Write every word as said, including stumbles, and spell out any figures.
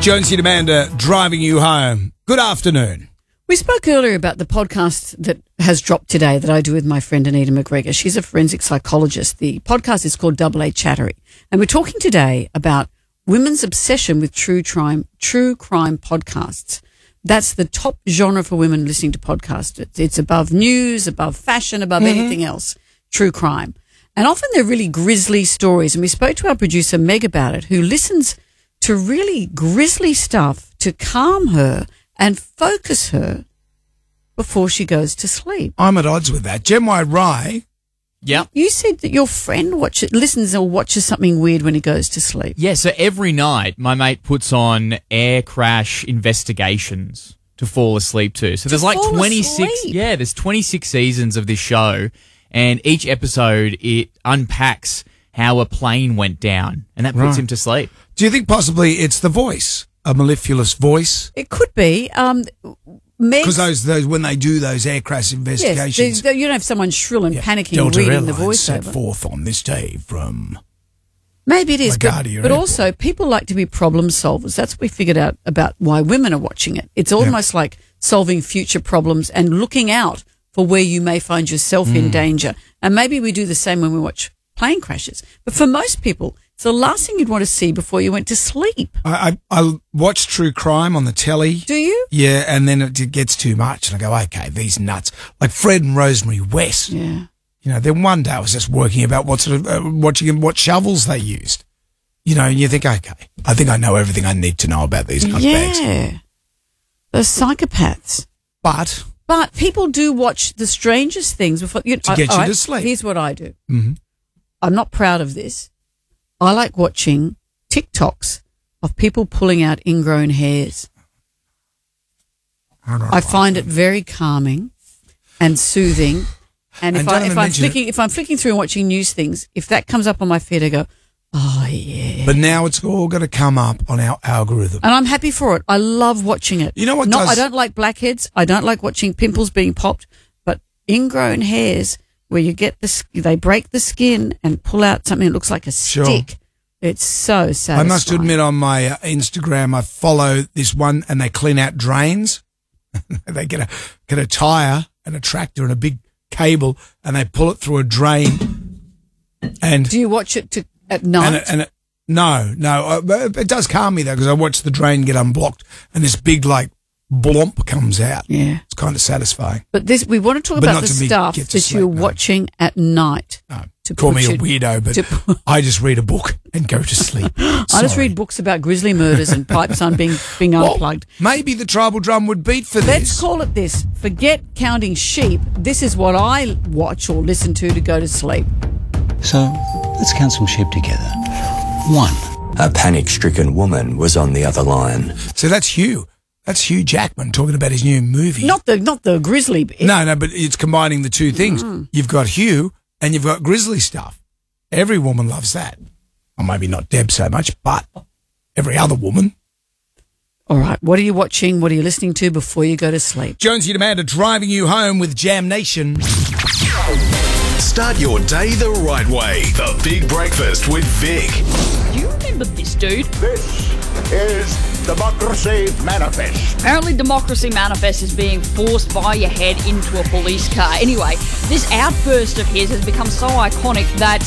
Jonesy and Amanda driving you home. Good afternoon. We spoke earlier about the podcast that has dropped today that I do with my friend Anita McGregor. She's a forensic psychologist. The podcast is called Double A Chattery. And we're talking today about women's obsession with true crime, true crime podcasts. That's the top genre for women listening to podcasts. It's, it's above news, above fashion, above mm-hmm. anything else, true crime. And often they're really grisly stories. And we spoke to our producer Meg about it, who listens to really grisly stuff to calm her and focus her before she goes to sleep. I'm at odds with that. Jem White Rye. Yeah. You said that your friend watches, listens or watches something weird when he goes to sleep. Yeah, so every night my mate puts on air crash investigations to fall asleep to. So to there's like twenty-six asleep. Yeah, there's twenty-six seasons of this show, and each episode it unpacks how a plane went down, and that puts Right. him to sleep. Do you think possibly it's the voice, a mellifluous voice? It could be. Um, Because those, those when they do those air crash investigations, yes, you don't have someone shrill and yeah, panicking Delta reading Airlines the voiceover. set forth on this day from. Maybe it is, but, LaGuardia but Airport. also people like to be problem solvers. That's what we figured out about why women are watching it. It's almost yeah. like solving future problems and looking out for where you may find yourself mm. in danger. And maybe we do the same when we watch plane crashes. But for most people, it's the last thing you'd want to see before you went to sleep. I, I, I watch true crime on the telly. Do you? Yeah, and then it gets too much, and I go, okay, these nuts. Like Fred and Rosemary West. Yeah. You know, then one day I was just working about what sort of, uh, watching what shovels they used. You know, and you think, okay, I think I know everything I need to know about these nutbags. Yeah. Those psychopaths. But. But people do watch the strangest things before. You know, to get I, you I, to sleep. Here's what I do. Mm-hmm. I'm not proud of this. I like watching TikToks of people pulling out ingrown hairs. I, I find it very calming and soothing. And, And if, don't I, if even I'm mention flicking, if I'm flicking through and watching news things, if that comes up on my feed, I go, oh yeah. But now it's all going to come up on our algorithm. And I'm happy for it. I love watching it. You know what Not, does- I don't like blackheads. I don't like watching pimples being popped. But ingrown hairs, where you get the, they break the skin and pull out something that looks like a Sure. stick. It's so satisfying. I must admit, on my uh, Instagram, I follow this one, and they clean out drains. They get a get a tire and a tractor and a big cable, and they pull it through a drain. And Do you watch it to at night? and, it, and it, no, no, uh, but it does calm me though, because I watch the drain get unblocked, and this big like blomp comes out. Yeah. It's kind of satisfying. But this, we want to talk But about not the to be- stuff get to that sleep, you're no. watching at night. No, To call put me a you- weirdo, but to- I just read a book and go to sleep. I just Sorry. read books about grisly murders and pipes on being being Well, unplugged. maybe the tribal drum would beat for Let's this. call it this. Forget counting sheep. This is what I watch or listen to to go to sleep. So, let's count some sheep together. One. A panic-stricken woman was on the other line. So that's Hugh. That's Hugh Jackman talking about his new movie. Not the not the grizzly bit. No, no, but it's combining the two things. Mm. You've got Hugh and you've got grizzly stuff. Every woman loves that. Or maybe not Deb so much, but every other woman. All right. What are you watching? What are you listening to before you go to sleep? Jonesy and Amanda driving you home with Jam Nation. Start your day the right way. The Big Breakfast with Vic. You remember this, dude? This is Democracy Manifest. Apparently, Democracy Manifest is being forced by your head into a police car. Anyway, this outburst of his has become so iconic that